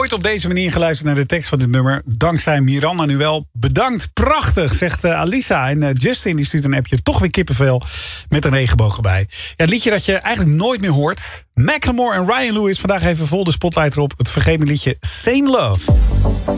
nooit op deze manier geluisterd naar de tekst van dit nummer. Dankzij Miranda nu wel. Bedankt, prachtig, zegt Alisa. En Justin die stuurt een appje. Toch weer kippenvel met een regenboog erbij. Ja, het liedje dat je eigenlijk nooit meer hoort. Macklemore en Ryan Lewis vandaag even vol de spotlight erop. Het vergeten liedje Same Love.